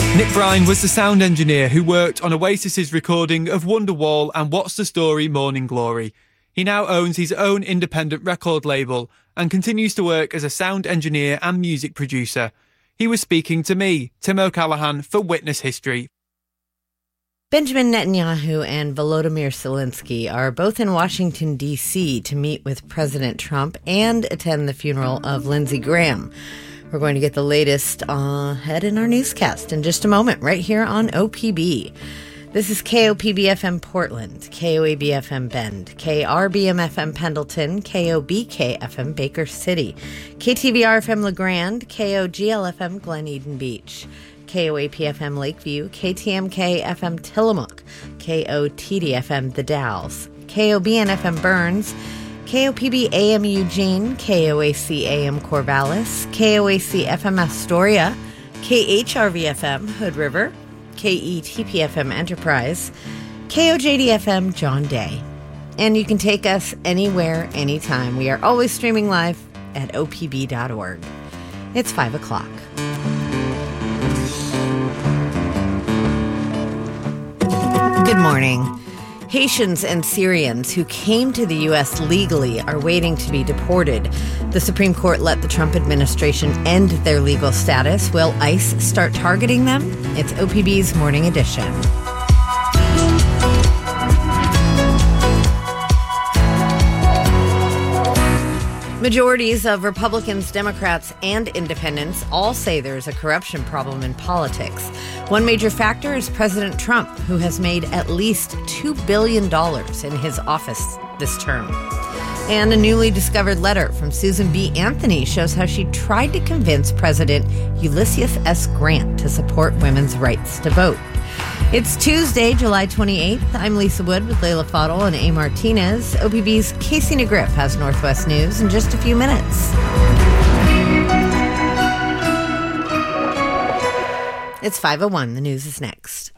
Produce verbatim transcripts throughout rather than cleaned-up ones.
Nick Bryan was the sound engineer who worked on Oasis's recording of Wonderwall and What's the Story Morning Glory. He now owns his own independent record label and continues to work as a sound engineer and music producer. He was speaking to me, Tim O'Callaghan, for Witness History. Benjamin Netanyahu and Volodymyr Zelensky are both in Washington, D C to meet with President Trump and attend the funeral of Lindsey Graham. We're going to get the latest uh, ahead in our newscast in just a moment, right here on O P B. This is K O P B F M Portland, K O A B F M Bend, K R B M F M Pendleton, K O B K F M Baker City, K T V R F M LeGrand, K O G L F M Glen Eden Beach, K O A P F M Lakeview, K T M K F M Tillamook, K O T D F M The Dalles, K O B N F M Burns, K O P B A M Eugene, K O A C A M Corvallis, K O A C F M Astoria, K H R V F M Hood River, K E T P F M Enterprise, K O J D F M John Day. And you can take us anywhere, anytime. We are always streaming live at O P B dot org. It's five o'clock. Good morning. Haitians and Syrians who came to the U S legally are waiting to be deported. The Supreme Court let the Trump administration end their legal status. Will ICE start targeting them? It's O P B's Morning Edition. Majorities of Republicans, Democrats, and independents all say there's a corruption problem in politics. One major factor is President Trump, who has made at least two billion dollars in his office this term. And a newly discovered letter from Susan B. Anthony shows how she tried to convince President Ulysses S. Grant to support women's rights to vote. It's Tuesday, July twenty-eighth. I'm Lisa Wood with Leila Fadel and A. Martinez. O P B's Casey Negriff has Northwest News in just a few minutes. It's five oh one. The news is next.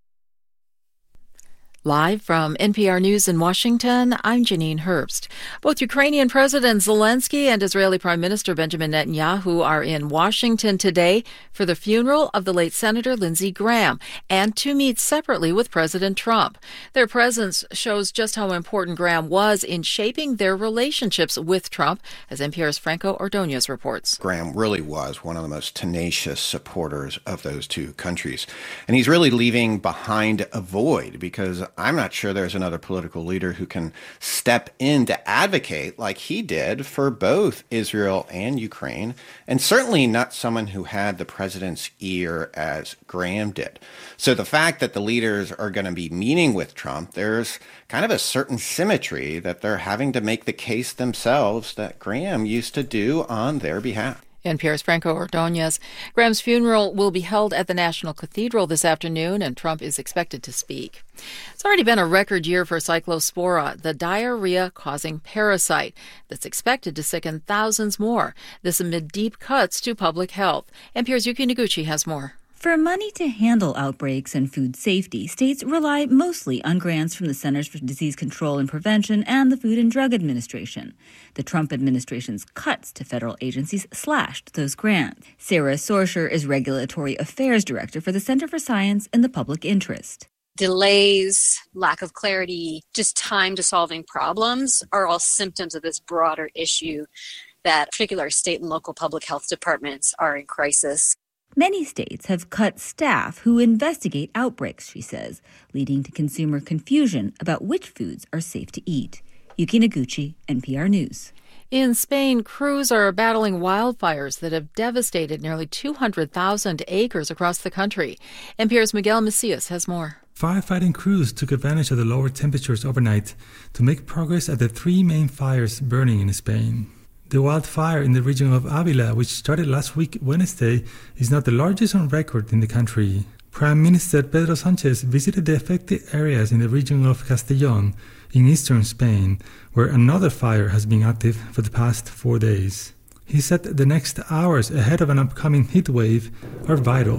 Live from N P R News in Washington, I'm Janine Herbst. Both Ukrainian President Zelensky and Israeli Prime Minister Benjamin Netanyahu are in Washington today for the funeral of the late Senator Lindsey Graham and to meet separately with President Trump. Their presence shows just how important Graham was in shaping their relationships with Trump, as N P R's Franco Ordonez reports. Graham really was one of the most tenacious supporters of those two countries. And he's really leaving behind a void because I'm not sure there's another political leader who can step in to advocate like he did for both Israel and Ukraine, and certainly not someone who had the president's ear as Graham did. So the fact that the leaders are going to be meeting with Trump, there's kind of a certain symmetry that they're having to make the case themselves that Graham used to do on their behalf. N P R's Franco Ordonez. Graham's funeral will be held at the National Cathedral this afternoon, and Trump is expected to speak. It's already been a record year for Cyclospora, the diarrhea-causing parasite that's expected to sicken thousands more. This amid deep cuts to public health. N P R's Yuki Noguchi has more. For money to handle outbreaks and food safety, states rely mostly on grants from the Centers for Disease Control and Prevention and the Food and Drug Administration. The Trump administration's cuts to federal agencies slashed those grants. Sarah Sorsher is Regulatory Affairs Director for the Center for Science and the Public Interest. Delays, lack of clarity, just time to solving problems are all symptoms of this broader issue that particular state and local public health departments are in crisis. Many states have cut staff who investigate outbreaks, she says, leading to consumer confusion about which foods are safe to eat. Yuki Noguchi, N P R News. In Spain, crews are battling wildfires that have devastated nearly two hundred thousand acres across the country. N P R's Miguel Macias has more. Firefighting crews took advantage of the lower temperatures overnight to make progress at the three main fires burning in Spain. The wildfire in the region of Avila, which started last week Wednesday, is now the largest on record in the country. Prime Minister Pedro Sanchez visited the affected areas in the region of Castellón in eastern Spain, where another fire has been active for the past four days. He said the next hours ahead of an upcoming heat wave are vital.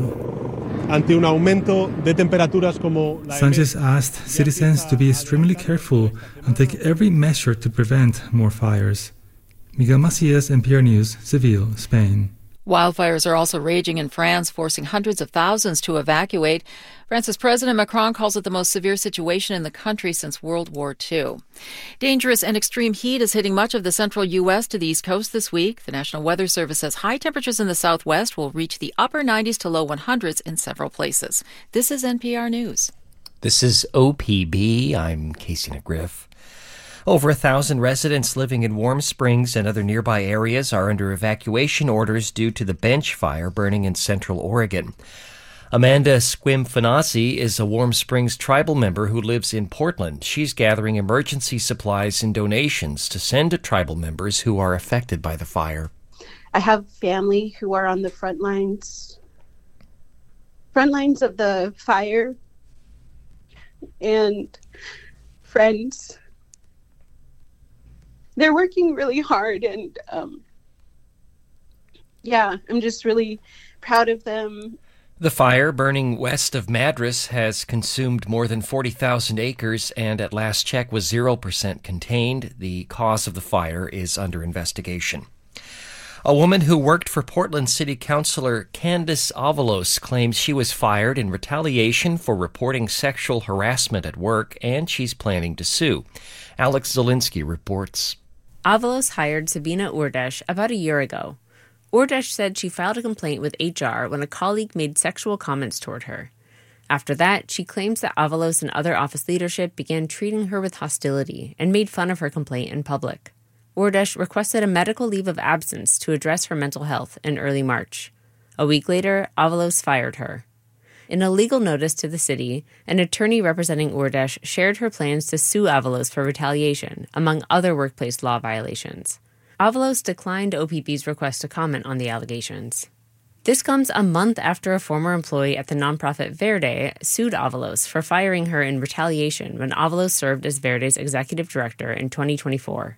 Ante un aumento de temperaturas como Sanchez asked citizens to be extremely careful and take every measure to prevent more fires. Miguel Macias, N P R News, Seville, Spain. Wildfires are also raging in France, forcing hundreds of thousands to evacuate. France's President Macron calls it the most severe situation in the country since World War Two. Dangerous and extreme heat is hitting much of the central U S to the East Coast this week. The National Weather Service says high temperatures in the Southwest will reach the upper nineties to low hundreds in several places. This is N P R News. This is O P B. I'm Casey McGriff. Over a thousand residents living in Warm Springs and other nearby areas are under evacuation orders due to the bench fire burning in central Oregon. Amanda Squimfanasi is a Warm Springs tribal member who lives in Portland. She's gathering emergency supplies and donations to send to tribal members who are affected by the fire. I have family who are on the front lines, front lines of the fire, and friends. They're working really hard, and um, yeah, I'm just really proud of them. The fire, burning west of Madras, has consumed more than forty thousand acres and at last check was zero percent contained. The cause of the fire is under investigation. A woman who worked for Portland City Councilor Candace Avalos claims she was fired in retaliation for reporting sexual harassment at work, and she's planning to sue. Alex Zielinski reports. Avalos hired Sabina Urdesh about a year ago. Urdesh said she filed a complaint with H R when a colleague made sexual comments toward her. After that, she claims that Avalos and other office leadership began treating her with hostility and made fun of her complaint in public. Urdesh requested a medical leave of absence to address her mental health in early March. A week later, Avalos fired her. In a legal notice to the city, an attorney representing Urdesh shared her plans to sue Avalos for retaliation, among other workplace law violations. Avalos declined O P B's request to comment on the allegations. This comes a month after a former employee at the nonprofit Verde sued Avalos for firing her in retaliation when Avalos served as Verde's executive director in twenty twenty-four.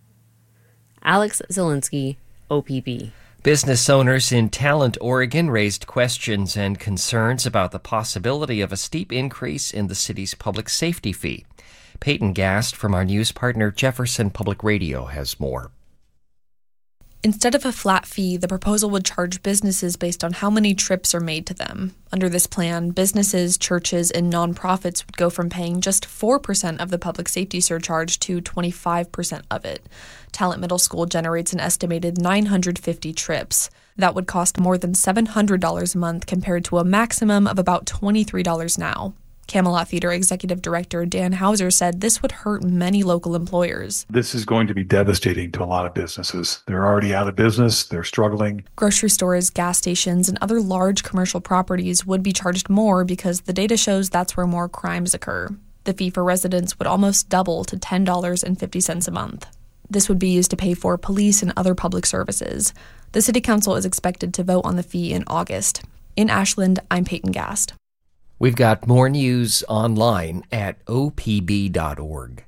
Alex Zielinski, O P B. Business owners in Talent, Oregon raised questions and concerns about the possibility of a steep increase in the city's public safety fee. Peyton Gast from our news partner Jefferson Public Radio has more. Instead of a flat fee, the proposal would charge businesses based on how many trips are made to them. Under this plan, businesses, churches, and nonprofits would go from paying just four percent of the public safety surcharge to twenty-five percent of it. Talent Middle School generates an estimated nine hundred fifty trips. That would cost more than seven hundred dollars a month compared to a maximum of about twenty-three dollars now. Camelot Theater Executive Director Dan Hauser said this would hurt many local employers. This is going to be devastating to a lot of businesses. They're already out of business. They're struggling. Grocery stores, gas stations, and other large commercial properties would be charged more because the data shows that's where more crimes occur. The fee for residents would almost double to ten dollars and fifty cents a month. This would be used to pay for police and other public services. The City Council is expected to vote on the fee in August. In Ashland, I'm Peyton Gast. We've got more news online at O P B dot org.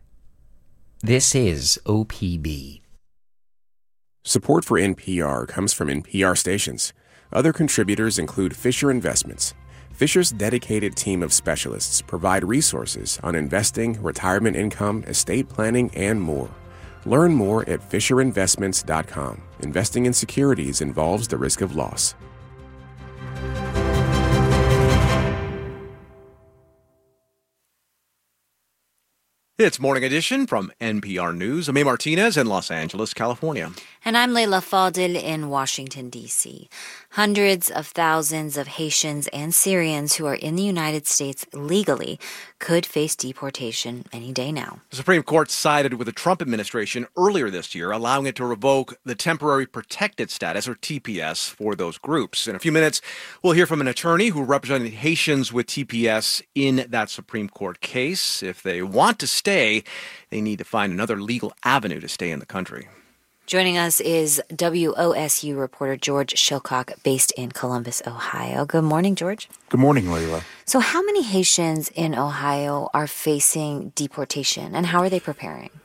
This is O P B. Support for N P R comes from N P R stations. Other contributors include Fisher Investments. Fisher's dedicated team of specialists provide resources on investing, retirement income, estate planning, and more. Learn more at fisher investments dot com. Investing in securities involves the risk of loss. It's Morning Edition from N P R News. I'm A. Martinez in Los Angeles, California. And I'm Leila Fadil in Washington, D C Hundreds of thousands of Haitians and Syrians who are in the United States legally could face deportation any day now. The Supreme Court sided with the Trump administration earlier this year, allowing it to revoke the Temporary Protected Status, or T P S, for those groups. In a few minutes, we'll hear from an attorney who represented Haitians with T P S in that Supreme Court case. If they want to stay, they need to find another legal avenue to stay in the country. Joining us is W O S U reporter George Shilcock, based in Columbus, Ohio. Good morning, George. Good morning, Leila. So how many Haitians in Ohio are facing deportation, and how are they preparing?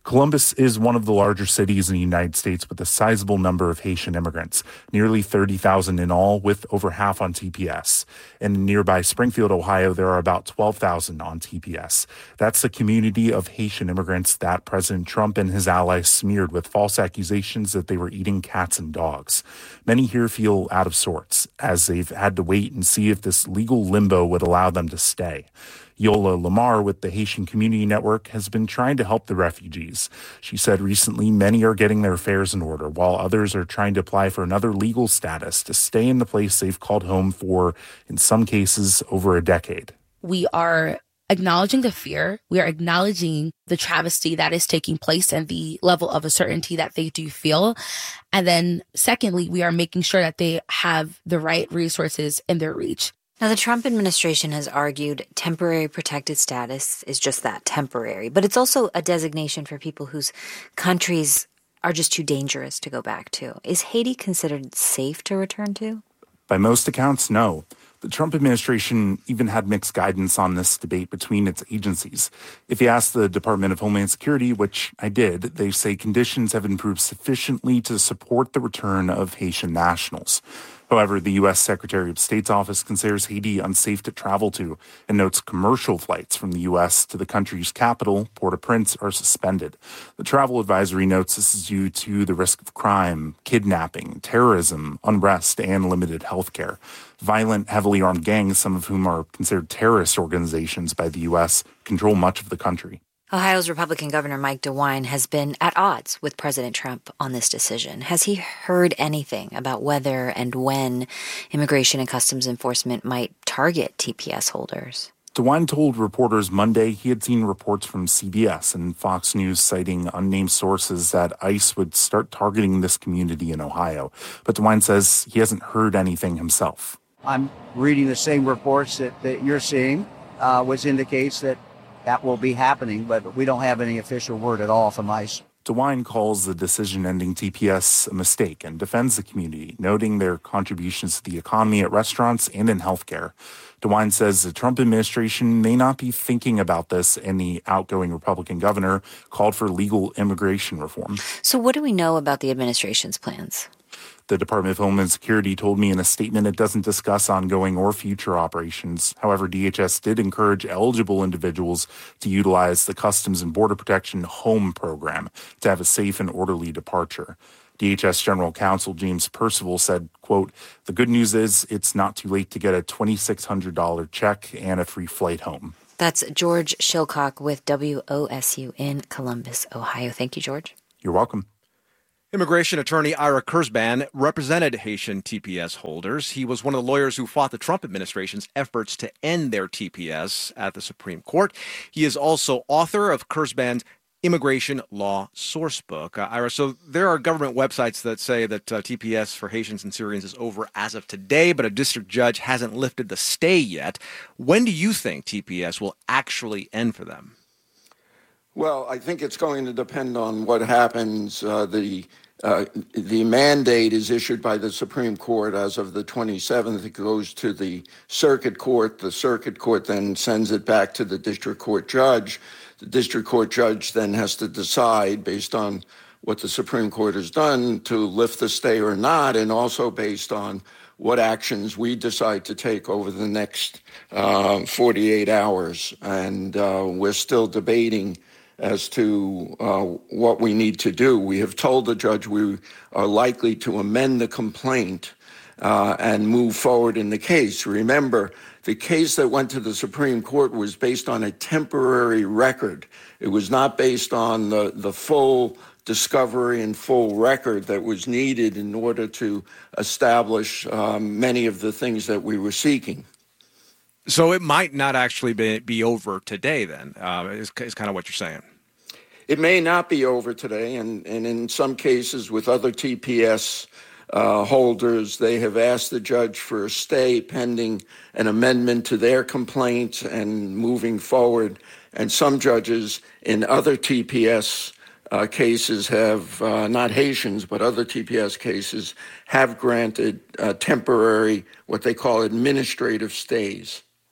Columbus is one of the larger cities in the United States with a sizable number of Haitian immigrants, nearly thirty thousand in all, with over half on T P S. And in nearby Springfield, Ohio, there are about twelve thousand on T P S. That's the community of Haitian immigrants that President Trump and his allies smeared with false accusations that they were eating cats and dogs. Many here feel out of sorts, as they've had to wait and see if this legal limbo would allow them to stay. Yola Lamar with the Haitian Community Network has been trying to help the refugees. She said recently many are getting their affairs in order, while others are trying to apply for another legal status to stay in the place they've called home for, in some cases, over a decade. We are acknowledging the fear. We are acknowledging the travesty that is taking place and the level of uncertainty that they do feel. And then secondly, we are making sure that they have the right resources in their reach. Now, the Trump administration has argued temporary protected status is just that, temporary. But it's also a designation for people whose countries are just too dangerous to go back to. Is Haiti considered safe to return to? By most accounts, no. The Trump administration even had mixed guidance on this debate between its agencies. If you ask the Department of Homeland Security, which I did, they say conditions have improved sufficiently to support the return of Haitian nationals. However, the U S Secretary of State's office considers Haiti unsafe to travel to and notes commercial flights from the U S to the country's capital, Port-au-Prince, are suspended. The travel advisory notes this is due to the risk of crime, kidnapping, terrorism, unrest, and limited health care. Violent, heavily armed gangs, some of whom are considered terrorist organizations by the U S, control much of the country. Ohio's Republican Governor Mike DeWine has been at odds with President Trump on this decision. Has he heard anything about whether and when Immigration and Customs Enforcement might target T P S holders? DeWine told reporters Monday he had seen reports from C B S and Fox News citing unnamed sources that ICE would start targeting this community in Ohio. But DeWine says he hasn't heard anything himself. I'm reading the same reports that, that you're seeing, uh, which indicates that that will be happening, but we don't have any official word at all from ICE. DeWine calls the decision ending T P S a mistake and defends the community, noting their contributions to the economy at restaurants and in healthcare. DeWine says the Trump administration may not be thinking about this, and the outgoing Republican governor called for legal immigration reform. So what do we know about the administration's plans? The Department of Homeland Security told me in a statement it doesn't discuss ongoing or future operations. However, D H S did encourage eligible individuals to utilize the Customs and Border Protection HOME program to have a safe and orderly departure. D H S General Counsel James Percival said, quote, "The good news is it's not too late to get a two thousand six hundred dollars check and a free flight home." That's George Shilcock with W O S U in Columbus, Ohio. Thank you, George. You're welcome. Immigration attorney Ira Kurzban represented Haitian T P S holders. He was one of the lawyers who fought the Trump administration's efforts to end their T P S at the Supreme Court. He is also author of Kurzban's Immigration Law Sourcebook. Uh, Ira, so there are government websites that say that uh, T P S for Haitians and Syrians is over as of today, but a district judge hasn't lifted the stay yet. When do you think T P S will actually end for them? Well, I think it's going to depend on what happens. Uh, the uh, the mandate is issued by the Supreme Court as of the twenty-seventh. It goes to the circuit court. The circuit court then sends it back to the district court judge. The district court judge then has to decide, based on what the Supreme Court has done, to lift the stay or not, and also based on what actions we decide to take over the next uh, forty-eight hours. And uh, we're still debating as to uh, what we need to do. We have told the judge we are likely to amend the complaint uh, and move forward in the case. Remember, the case that went to the Supreme Court was based on a temporary record. It was not based on the, the full discovery and full record that was needed in order to establish um, many of the things that we were seeking. So it might not actually be, be over today then, uh, is, is kind of what you're saying. It may not be over today, and, and in some cases with other T P S uh, holders, they have asked the judge for a stay pending an amendment to their complaint and moving forward. And some judges in other T P S uh, cases have, uh, not Haitians, but other T P S cases, have granted uh, temporary, what they call administrative stays.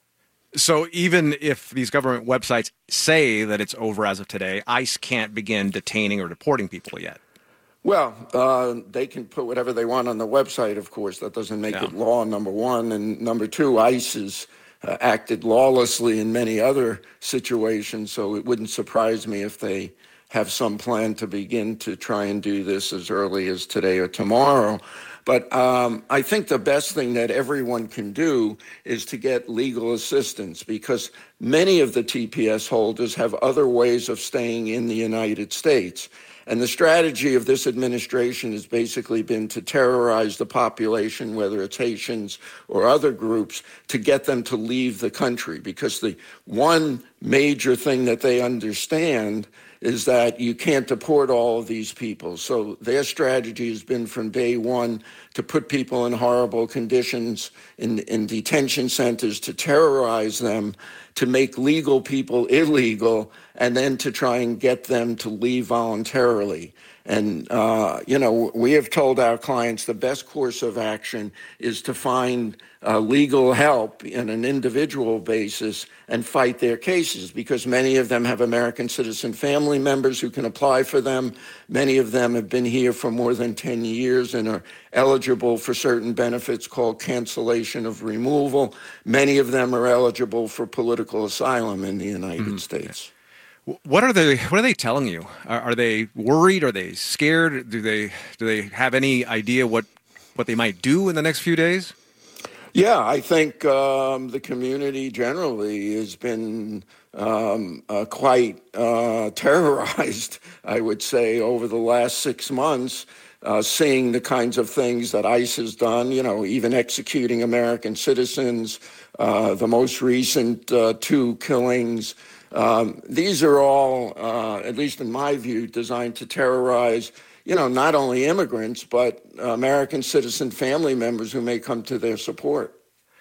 So even if these government websites say that it's over as of today, ICE can't begin detaining or deporting people yet. Well, uh, they can put whatever they want on the website, of course. That doesn't make Yeah. it law, number one. And number two, ICE has uh, acted lawlessly in many other situations, so it wouldn't surprise me if they have some plan to begin to try and do this as early as today or tomorrow. But um, I think the best thing that everyone can do is to get legal assistance, because many of the T P S holders have other ways of staying in the United States. And the strategy of this administration has basically been to terrorize the population, whether it's Haitians or other groups, to get them to leave the country. Because the one major thing that they understand is that you can't deport all of these people. So their strategy has been from day one to put people in horrible conditions in, in detention centers, to terrorize them, to make legal people illegal, and then to try and get them to leave voluntarily. And, uh, you know, we have told our clients the best course of action is to find uh, legal help in an individual basis and fight their cases, because many of them have American citizen family members who can apply for them. Many of them have been here for more than ten years and are eligible for certain benefits called cancellation of removal. Many of them are eligible for political asylum in the United mm-hmm. States. What are they? What are they telling you? Are, are they worried? Are they scared? Do they do they have any idea what what they might do in the next few days? Yeah, I think um, the community generally has been um, uh, quite uh, terrorized, I would say, over the last six months, uh, seeing the kinds of things that ICE has done, you know, even executing American citizens, uh, the most recent uh, two killings. Um, these are all, uh, at least in my view, designed to terrorize, you know, not only immigrants, but uh, American citizen family members who may come to their support.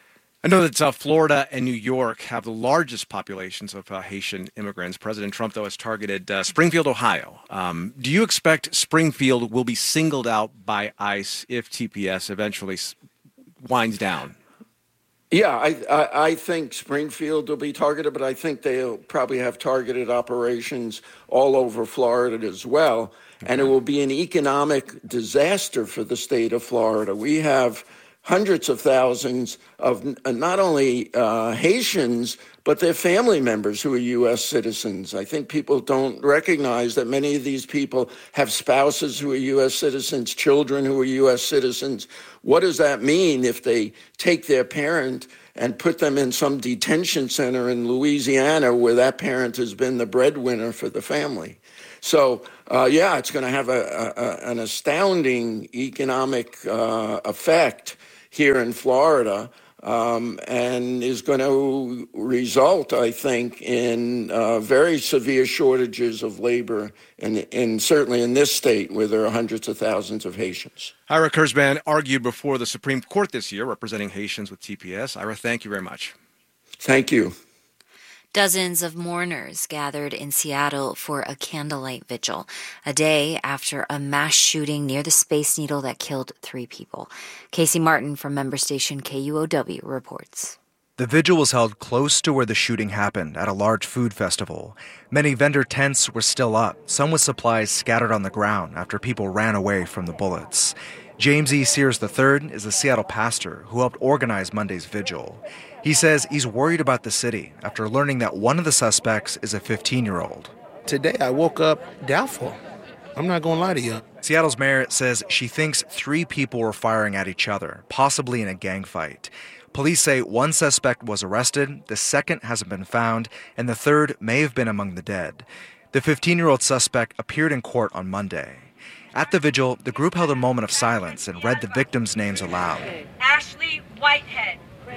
I know that uh, Florida and New York have the largest populations of uh, Haitian immigrants. President Trump, though, has targeted uh, Springfield, Ohio. Um, do you expect Springfield will be singled out by ICE if T P S eventually winds down? Yeah, I, I, I think Springfield will be targeted, but I think they'll probably have targeted operations all over Florida as well. Okay. And it will be an economic disaster for the state of Florida. We have hundreds of thousands of not only uh, Haitians, but their family members who are U S citizens. I think people don't recognize that many of these people have spouses who are U S citizens, children who are U S citizens. What does that mean if they take their parent and put them in some detention center in Louisiana where that parent has been the breadwinner for the family? So, uh, yeah, it's going to have a, a, an astounding economic uh, effect here in Florida, um, and is going to result, I think, in uh, very severe shortages of labor, and in, in, certainly in this state where there are hundreds of thousands of Haitians. Ira Kurzban argued before the Supreme Court this year, representing Haitians with T P S. Ira, thank you very much. Thank you. Dozens of mourners gathered in Seattle for a candlelight vigil, a day after a mass shooting near the Space Needle that killed three people. Casey Martin from member station K U O W reports. The vigil was held close to where the shooting happened at a large food festival. Many vendor tents were still up, some with supplies scattered on the ground after people ran away from the bullets. James E. Sears the third is a Seattle pastor who helped organize Monday's vigil. He says he's worried about the city after learning that one of the suspects is a fifteen-year-old. Today I woke up doubtful. I'm not going to lie to you. Seattle's mayor says she thinks three people were firing at each other, possibly in a gang fight. Police say one suspect was arrested, the second hasn't been found, and the third may have been among the dead. The fifteen-year-old suspect appeared in court on Monday. At the vigil, the group held a moment of silence and read the victims' names aloud. Ashley Whitehead.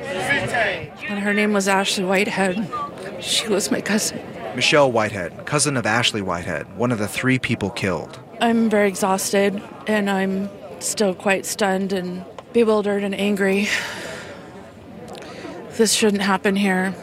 And her name was Ashley Whitehead. She was my cousin. Michelle Whitehead, cousin of Ashley Whitehead, one of the three people killed. I'm very exhausted, and I'm still quite stunned and bewildered and angry. This shouldn't happen here.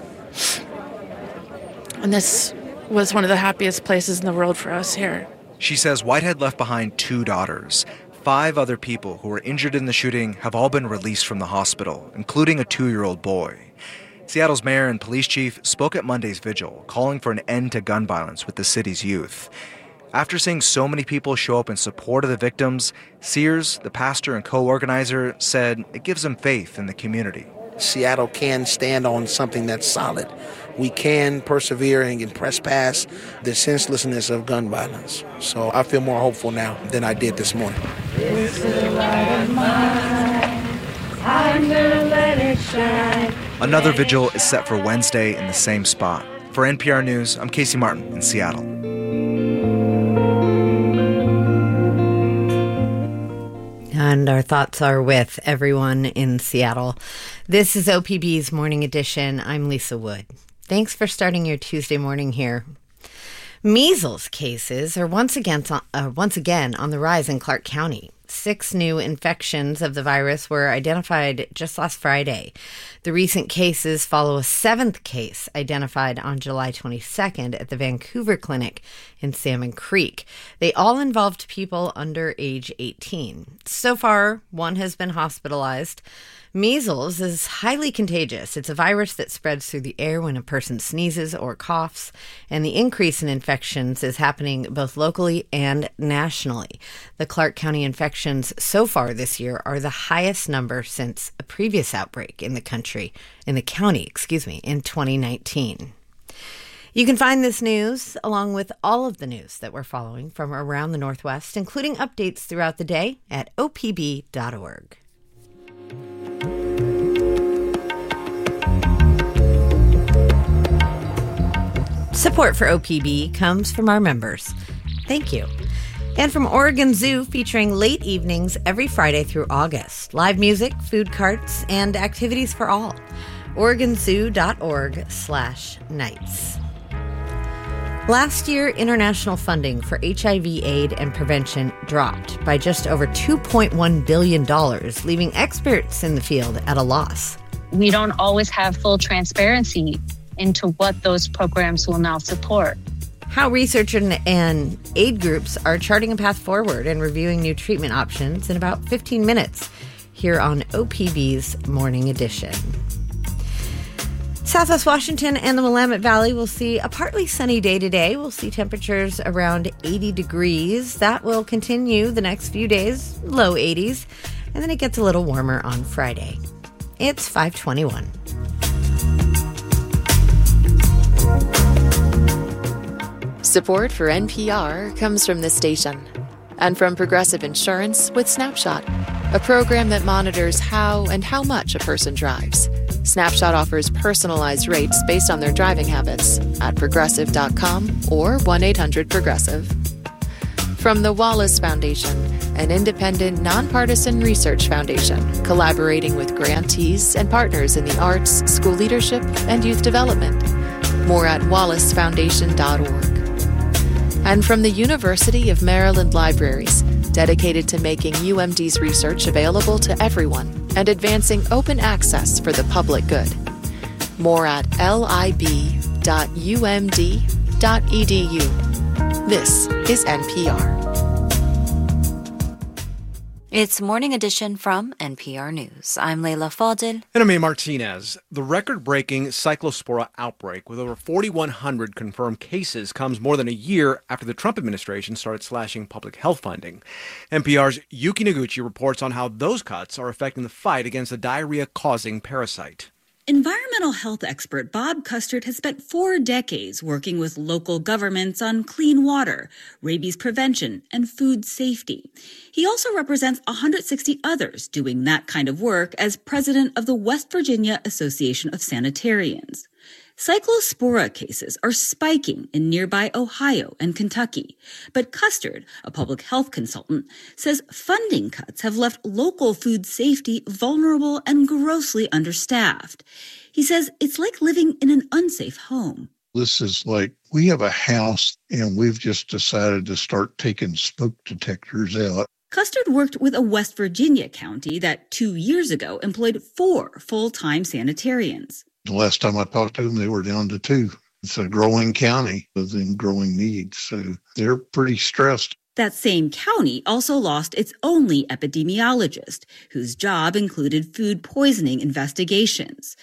And this was one of the happiest places in the world for us here. She says Whitehead left behind two daughters. Five other people who were injured in the shooting have all been released from the hospital, including a two-year-old boy. Seattle's mayor and police chief spoke at Monday's vigil, calling for an end to gun violence with the city's youth. After seeing so many people show up in support of the victims, Sears, the pastor and co-organizer, said it gives him faith in the community. Seattle can stand on something that's solid. We can persevere and can press past the senselessness of gun violence. So I feel more hopeful now than I did this morning. This little light of mine, I'm gonna let it shine. Another vigil is set for Wednesday in the same spot. For N P R News, I'm Casey Martin in Seattle. And our thoughts are with everyone in Seattle. This is O P B's Morning Edition. I'm Lisa Wood. Thanks for starting your Tuesday morning here. Measles cases are once again, uh, once again on the rise in Clark County. Six new infections of the virus were identified just last Friday. The recent cases follow a seventh case identified on July twenty-second at the Vancouver Clinic in Salmon Creek. They all involved people under age eighteen. So far, one has been hospitalized. Measles is highly contagious. It's a virus that spreads through the air when a person sneezes or coughs, and the increase in infections is happening both locally and nationally. The Clark County infections so far this year are the highest number since a previous outbreak in the country, in the county, excuse me, in twenty nineteen. You can find this news along with all of the news that we're following from around the Northwest, including updates throughout the day at O P B dot org. Support for O P B comes from our members. Thank you. And from Oregon Zoo, featuring late evenings every Friday through August. Live music, food carts, and activities for all. Oregon Zoo dot org slash nights. Last year, international funding for H I V aid and prevention dropped by just over two point one billion dollars, leaving experts in the field at a loss. We don't always have full transparency into what those programs will now support. How researchers and aid groups are charting a path forward and reviewing new treatment options in about fifteen minutes here on O P B's Morning Edition. Southwest Washington and the Willamette Valley will see a partly sunny day today. We'll see temperatures around eighty degrees. That will continue the next few days, low eighties, and then it gets a little warmer on Friday. It's five twenty-one. Support for N P R comes from this station and from Progressive Insurance with Snapshot, a program that monitors how and how much a person drives. Snapshot offers personalized rates based on their driving habits at progressive dot com or one eight hundred progressive. From the Wallace Foundation, an independent, nonpartisan research foundation collaborating with grantees and partners in the arts, school leadership, and youth development. More at wallace foundation dot org. And from the University of Maryland Libraries, dedicated to making U M D's research available to everyone and advancing open access for the public good. More at lib dot u m d dot e d u. This is N P R. It's Morning Edition from N P R News. I'm Leila Fadel. And I'm A. Martinez. The record-breaking Cyclospora outbreak with over forty-one hundred confirmed cases comes more than a year after the Trump administration started slashing public health funding. N P R's Yuki Noguchi reports on how those cuts are affecting the fight against the diarrhea-causing parasite. Environmental health expert Bob Custard has spent four decades working with local governments on clean water, rabies prevention, and food safety. He also represents one hundred sixty others doing that kind of work as president of the West Virginia Association of Sanitarians. Cyclospora cases are spiking in nearby Ohio and Kentucky. But Custard, a public health consultant, says funding cuts have left local food safety vulnerable and grossly understaffed. He says it's like living in an unsafe home. This is like we have a house and we've just decided to start taking smoke detectors out. Custard worked with a West Virginia county that two years ago employed four full-time sanitarians. The last time I talked to them, they were down to two. It's a growing county with them growing needs, so they're pretty stressed. That same county also lost its only epidemiologist, whose job included food poisoning investigations.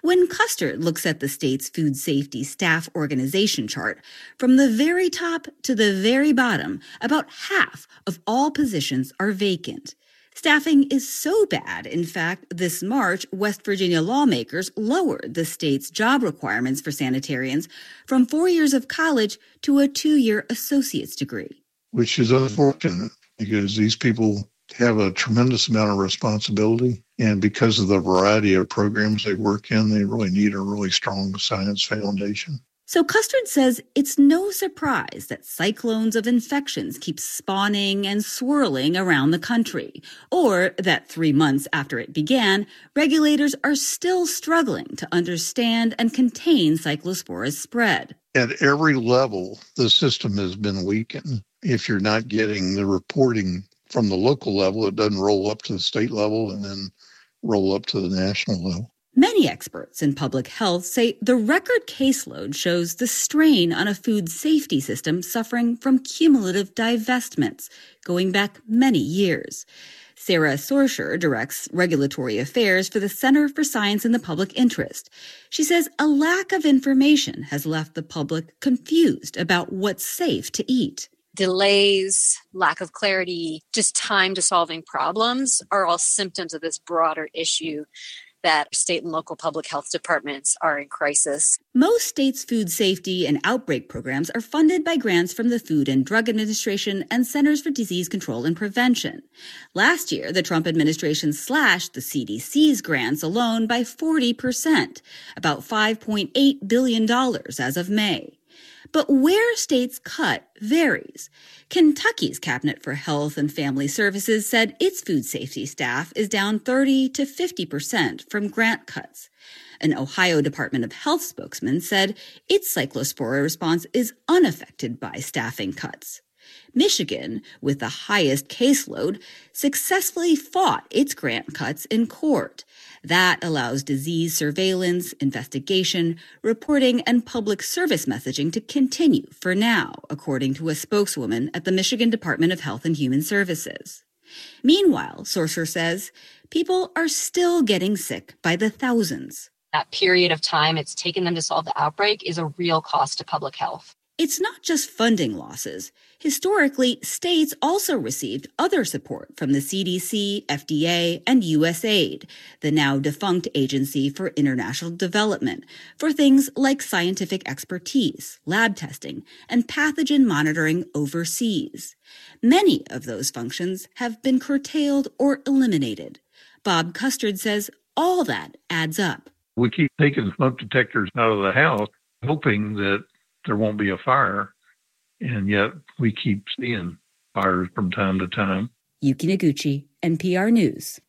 When Custard looks at the state's food safety staff organization chart, from the very top to the very bottom, about half of all positions are vacant. Staffing is so bad, in fact, this March, West Virginia lawmakers lowered the state's job requirements for sanitarians from four years of college to a two-year associate's degree. Which is unfortunate because these people have a tremendous amount of responsibility. And because of the variety of programs they work in, they really need a really strong science foundation. So Custard says it's no surprise that cyclones of infections keep spawning and swirling around the country, or that three months after it began, regulators are still struggling to understand and contain Cyclospora's spread. At every level, the system has been weakened. If you're not getting the reporting from the local level, it doesn't roll up to the state level and then roll up to the national level. Many experts in public health say the record caseload shows the strain on a food safety system suffering from cumulative divestments going back many years. Sarah Sorsher directs regulatory affairs for the Center for Science in the Public Interest. She says a lack of information has left the public confused about what's safe to eat. Delays, lack of clarity, just time to solving problems are all symptoms of this broader issue that state and local public health departments are in crisis. Most states' food safety and outbreak programs are funded by grants from the Food and Drug Administration and Centers for Disease Control and Prevention. Last year, the Trump administration slashed the C D C's grants alone by forty percent, about five point eight billion dollars as of May. But where states cut varies. Kentucky's Cabinet for Health and Family Services said its food safety staff is down thirty to fifty percent from grant cuts. An Ohio Department of Health spokesman said its Cyclospora response is unaffected by staffing cuts. Michigan, with the highest caseload, successfully fought its grant cuts in court. That allows disease surveillance, investigation, reporting, and public service messaging to continue for now, according to a spokeswoman at the Michigan Department of Health and Human Services. Meanwhile, Sorsher says, people are still getting sick by the thousands. That period of time it's taken them to solve the outbreak is a real cost to public health. It's not just funding losses. Historically, states also received other support from the C D C, F D A, and U S A I D, the now defunct Agency for International Development, for things like scientific expertise, lab testing, and pathogen monitoring overseas. Many of those functions have been curtailed or eliminated. Bob Custard says all that adds up. We keep taking smoke detectors out of the house, hoping that there won't be a fire, and yet we keep seeing fires from time to time. Yuki Noguchi, N P R News.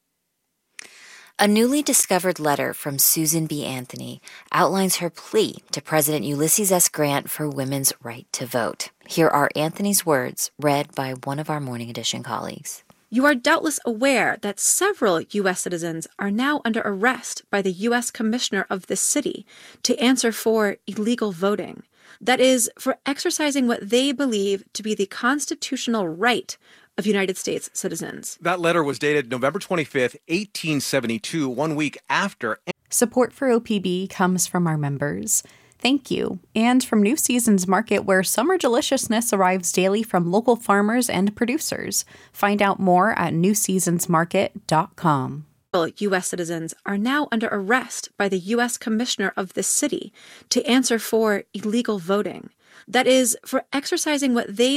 A newly discovered letter from Susan B. Anthony outlines her plea to President Ulysses S. Grant for women's right to vote. Here are Anthony's words, read by one of our Morning Edition colleagues. You are doubtless aware that several U S citizens are now under arrest by the U S Commissioner of this city to answer for illegal voting. That is, for exercising what they believe to be the constitutional right of United States citizens. That letter was dated November twenty-fifth, eighteen seventy-two, one week after. Support for O P B comes from our members. Thank you. And from New Seasons Market, where summer deliciousness arrives daily from local farmers and producers. Find out more at new seasons market dot com. U S citizens are now under arrest by the U S Commissioner of this city to answer for illegal voting. That is, for exercising what they